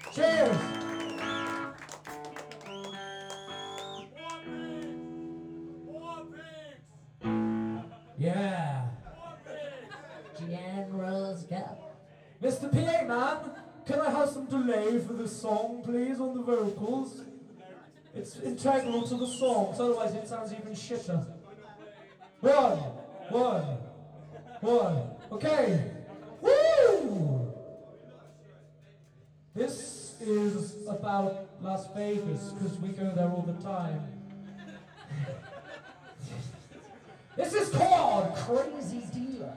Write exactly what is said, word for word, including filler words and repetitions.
Cheers! Yeah. General's Cup. Mister P A man, can I have some delay for this song, please, on the vocals? It's integral to the song, so otherwise it sounds even shitter. One, one, one. Okay. Woo! This is about Las Vegas, because we go there all the time. This is called Crazy Dealer.